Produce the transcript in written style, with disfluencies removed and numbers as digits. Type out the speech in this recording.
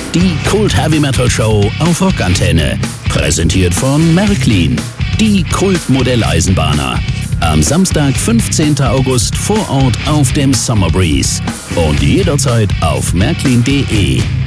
Die Kult Heavy Metal Show auf Rockantenne. Präsentiert von Märklin. Die Kult-Modelleisenbahner. Am Samstag, 15. August vor Ort auf dem Summer Breeze. Und jederzeit auf märklin.de.